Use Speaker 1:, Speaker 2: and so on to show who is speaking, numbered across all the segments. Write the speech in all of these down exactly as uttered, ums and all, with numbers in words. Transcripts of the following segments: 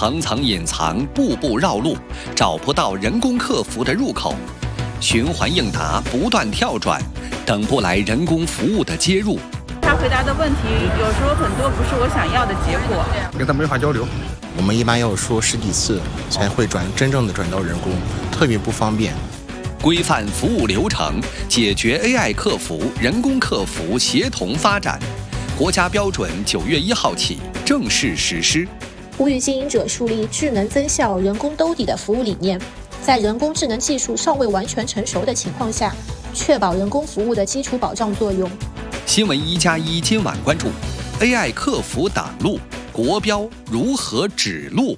Speaker 1: 层层隐藏，步步绕路，找不到人工客服的入口，循环应答，不断跳转，等不来人工服务的接入。
Speaker 2: 他回答的问题有时候很多不是我想要的结果，
Speaker 3: 跟他没法交流。
Speaker 4: 我们一般要说十几次才会转真正的转到人工，特别不方便。
Speaker 1: 规范服务流程，解决 A I 客服、人工客服协同发展。国家标准九月一号起正式实施。
Speaker 5: 呼吁经营者树立智能增效、人工兜底的服务理念，在人工智能技术尚未完全成熟的情况下，确保人工服务的基础保障作用。
Speaker 1: 新闻一加一今晚关注 A I 客服挡路，国标如何指路？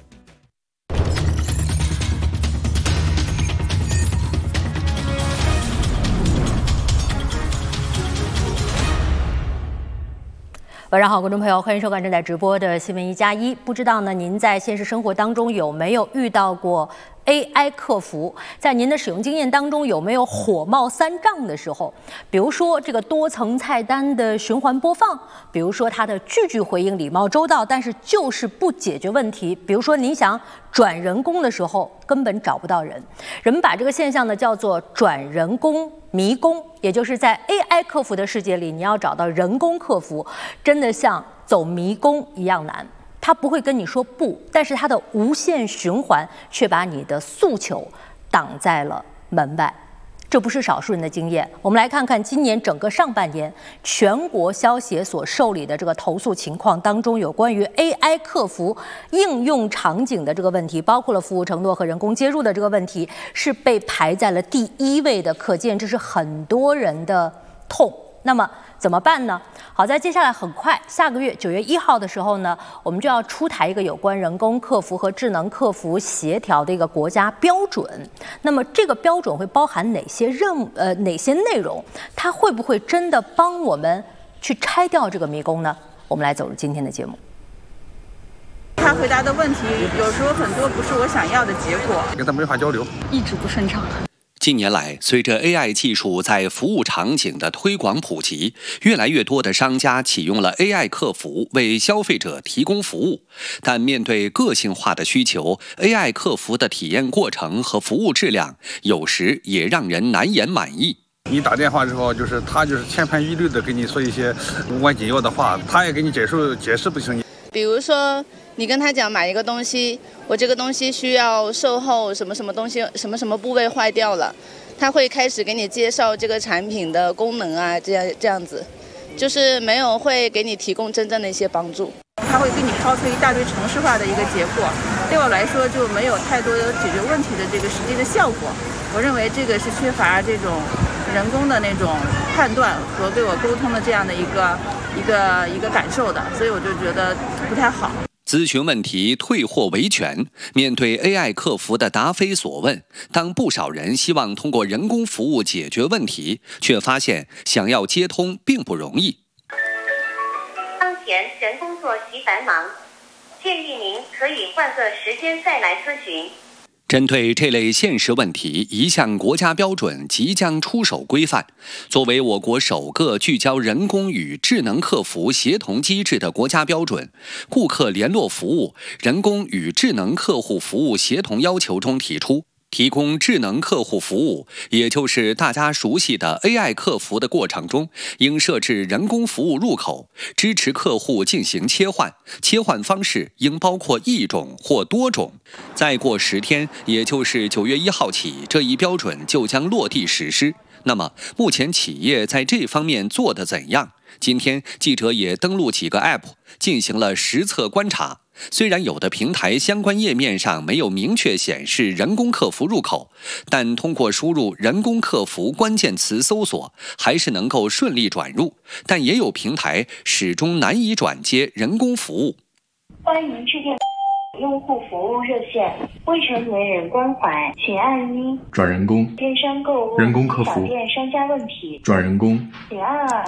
Speaker 6: 晚上好，观众朋友，欢迎收看正在直播的新闻一加一。不知道呢，您在现实生活当中有没有遇到过 A I 客服？在您的使用经验当中，有没有火冒三丈的时候？比如说这个多层菜单的循环播放，比如说它的句句回应礼貌周到，但是就是不解决问题。比如说您想转人工的时候，根本找不到人。人们把这个现象呢叫做转人工迷宫，也就是在 A I 客服的世界里，你要找到人工客服，真的像走迷宫一样难。他不会跟你说不，但是他的无限循环却把你的诉求挡在了门外。这不是少数人的经验。我们来看看今年整个上半年全国消协所受理的这个投诉情况当中，有关于 A I 客服应用场景的这个问题，包括了服务承诺和人工接入的这个问题，是被排在了第一位的。可见这是很多人的痛。那么怎么办呢？好在接下来很快，下个月九月一号的时候呢，我们就要出台一个有关人工客服和智能客服协调的一个国家标准。那么这个标准会包含哪些任呃哪些内容？它会不会真的帮我们去拆掉这个迷宫呢？我们来走入今天的节目。
Speaker 2: 他回答的问题有时候很多不是我想要的结果，
Speaker 3: 跟他没法交流，
Speaker 2: 一直不顺畅。
Speaker 1: 近年来，随着 A I 技术在服务场景的推广普及，越来越多的商家启用了 A I 客服为消费者提供服务。但面对个性化的需求 ，A I 客服的体验过程和服务质量有时也让人难言满意。
Speaker 3: 你打电话之后，就是他就是千篇一律的给你说一些无关紧要的话，他也给你解释解释不清。
Speaker 7: 比如说，你跟他讲买一个东西，我这个东西需要售后什么什么东西，什么什么部位坏掉了，他会开始给你介绍这个产品的功能啊，这样这样子，就是没有会给你提供真正的一些帮助。
Speaker 2: 他会给你抛出一大堆程式化的一个结果，对我来说就没有太多的解决问题的这个实际的效果。我认为这个是缺乏这种人工的那种判断和对我沟通的这样的一个一个一个感受的，所以我就觉得不太好。
Speaker 1: 咨询问题退货维权，面对 A I 客服的答非所问，当不少人希望通过人工服务解决问题，却发现想要接通并不容易。
Speaker 8: 当前人工作息繁忙，建议您可以换个时间再来咨询。
Speaker 1: 针对这类现实问题，一项国家标准即将出手规范。作为我国首个聚焦人工与智能客服协同机制的国家标准，顾客联络服务人工与智能客户服务协同要求中提出，提供智能客户服务，也就是大家熟悉的 A I 客服的过程中，应设置人工服务入口，支持客户进行切换，切换方式应包括一种或多种。再过十天，也就是九月一号起，这一标准就将落地实施。那么，目前企业在这方面做得怎样？今天，记者也登录几个 App 进行了实测观察。虽然有的平台相关页面上没有明确显示人工客服入口，但通过输入人工客服关键词搜索，还是能够顺利转入。但也有平台始终难以转接人工服务。
Speaker 9: 欢迎致电用户服务热线，未成年人关怀，请按一。
Speaker 10: 转人工。
Speaker 9: 电商购物。
Speaker 10: 人工客服。
Speaker 9: 小店商家问题。
Speaker 10: 转人工。
Speaker 9: 请按二。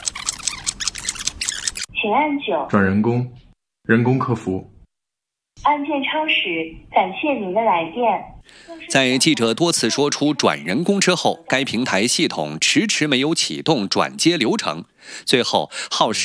Speaker 9: 请按九。
Speaker 10: 转人工。人工客服。
Speaker 9: 案件超时，感谢您的来电。
Speaker 1: 在记者多次说出转人工之后，该平台系统迟迟没有启动转接流程，最后耗时